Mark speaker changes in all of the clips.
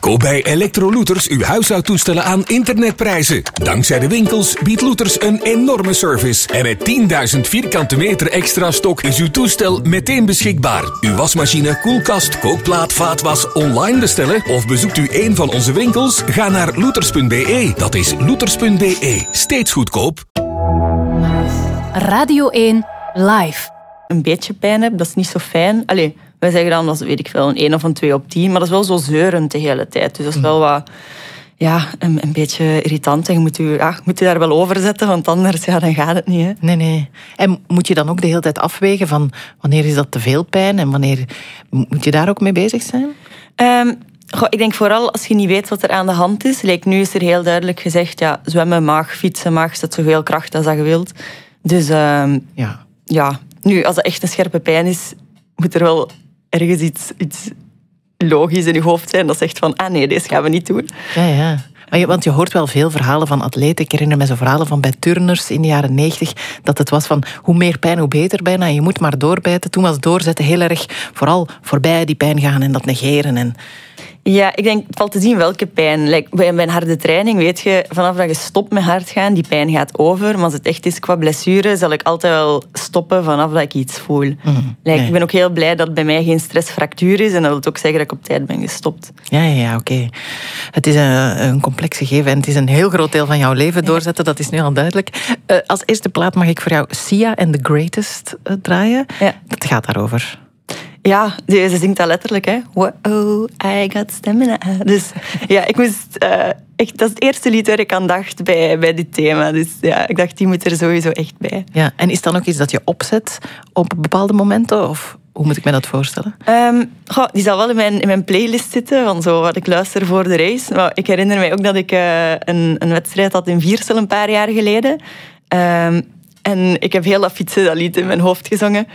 Speaker 1: Koop bij Electrolooters uw huishoudtoestellen aan internetprijzen. Dankzij de winkels biedt Looters een enorme service. En met 10.000 vierkante meter extra stok is uw toestel meteen beschikbaar. Uw wasmachine, koelkast, kookplaat, vaatwas online bestellen of bezoekt u een van onze winkels? Ga naar looters.be. Dat is looters.be. Steeds goedkoop.
Speaker 2: Radio 1 live.
Speaker 3: Een beetje pijn heb, dat is niet zo fijn. Allee, wij zeggen dan, dat is, weet ik veel, een 1 of een 2 op 10. Maar dat is wel zo zeurend de hele tijd. Dus dat is wel wat... Ja, een beetje irritant. En je moet je daar wel over zetten, want anders dan gaat het niet. Hè?
Speaker 4: Nee. En moet je dan ook de hele tijd afwegen van wanneer is dat te veel pijn en wanneer moet je daar ook mee bezig zijn?
Speaker 3: Ik denk vooral als je niet weet wat er aan de hand is. Nu is er heel duidelijk gezegd, ja, zwemmen mag, fietsen mag, zet zoveel kracht als dat je wilt. Dus ja, nu als het echt een scherpe pijn is, moet er wel ergens iets logisch in je hoofd zijn dat zegt van, nee, deze gaan we niet doen.
Speaker 4: Ja. Want je hoort wel veel verhalen van atleten. Ik herinner me zo verhalen van bij turners in de jaren 90, dat het was van hoe meer pijn, hoe beter bijna. Je moet maar doorbijten. Toen was doorzetten heel erg vooral voorbij die pijn gaan en dat negeren.
Speaker 3: Ja, ik denk, het valt te zien welke pijn. Bij een harde training weet je, vanaf dat je stopt met hard gaan, die pijn gaat over. Maar als het echt is qua blessure, zal ik altijd wel stoppen vanaf dat ik iets voel. Ik ben ook heel blij dat bij mij geen stressfractuur is. En dat wil ook zeggen dat ik op tijd ben gestopt.
Speaker 4: Ja, oké. Het is een complex gegeven en het is een heel groot deel van jouw leven doorzetten. Dat is nu al duidelijk. Als eerste plaat mag ik voor jou Sia and the Greatest draaien.
Speaker 3: Ja.
Speaker 4: Dat gaat daarover.
Speaker 3: Ja, ze zingt dat letterlijk, hè. Wow, I got stamina. Dus ja, ik moest echt... Dat is het eerste lied waar ik aan dacht bij dit thema. Dus ja, ik dacht, die moet er sowieso echt bij.
Speaker 4: Ja, en is dat ook iets dat je opzet op bepaalde momenten? Of hoe moet ik me dat voorstellen?
Speaker 3: Die zal wel in mijn playlist zitten, van zo wat ik luister voor de race. Maar ik herinner mij ook dat ik een wedstrijd had in Viersel een paar jaar geleden. En ik heb heel dat fietsen, dat lied in mijn hoofd gezongen.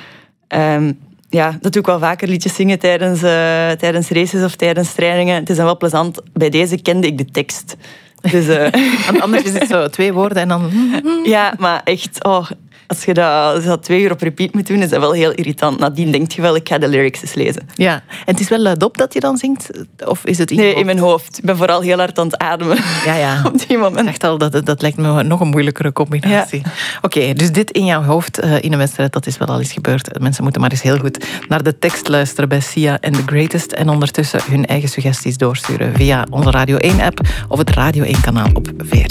Speaker 3: Ja, dat doe ik wel vaker, liedjes zingen tijdens races of tijdens trainingen. Het is dan wel plezant. Bij deze kende ik de tekst. Dus,
Speaker 4: want anders is het zo 2 woorden en dan...
Speaker 3: Ja, maar echt... Als je dat 2 uur op repeat moet doen, is dat wel heel irritant. Nadien denk je wel, ik ga de lyrics eens lezen.
Speaker 4: Ja, en het is wel luidop dat je dan zingt? Of is het
Speaker 3: in mijn hoofd? Ik ben vooral heel hard aan het ademen.
Speaker 4: Ja.
Speaker 3: Op die moment.
Speaker 4: Echt al, dat lijkt me nog een moeilijkere combinatie. Ja. Oké, dus dit in jouw hoofd in een wedstrijd, dat is wel al eens gebeurd. Mensen moeten maar eens heel goed naar de tekst luisteren bij Sia and the Greatest en ondertussen hun eigen suggesties doorsturen via onze Radio 1-app of het Radio 1-kanaal op VRT.